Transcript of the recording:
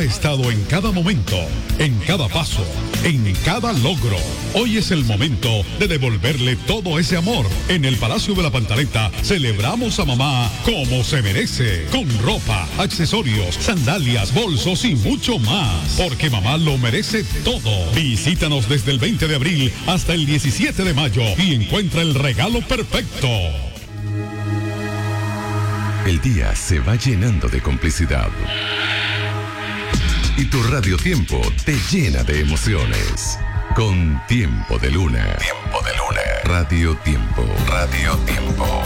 ha estado en cada momento, en cada paso, en cada logro. Hoy es el momento de devolverle todo ese amor. En el Palacio de la Pantaleta celebramos a mamá como se merece, con ropa, accesorios, sandalias, bolsos y mucho más, porque mamá lo merece todo. Visítanos desde el 20 de abril hasta el 17 de mayo y encuentra el regalo perfecto. El día se va llenando de complicidad. Y tu Radio Tiempo te llena de emociones. Con Tiempo de Luna. Tiempo de Luna. Radio Tiempo. Radio Tiempo.